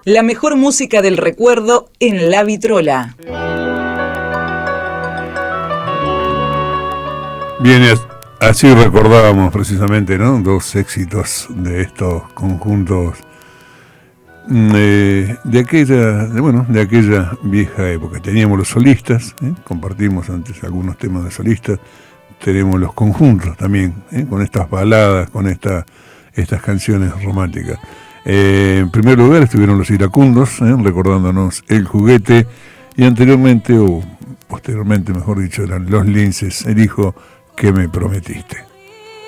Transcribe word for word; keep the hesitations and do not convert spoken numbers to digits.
La mejor música del recuerdo en La Vitrola. Bien, así recordábamos precisamente, ¿no? Dos éxitos de estos conjuntos de, de aquella, de, bueno, de aquella vieja época. Teníamos los solistas, ¿eh? Compartimos antes algunos temas de solistas. Tenemos los conjuntos también, ¿eh? Con estas baladas, con esta, estas canciones románticas. Eh, en primer lugar estuvieron los iracundos, ¿eh? Recordándonos El Juguete, y anteriormente, o posteriormente mejor dicho, eran los Linces, El Hijo que me prometiste.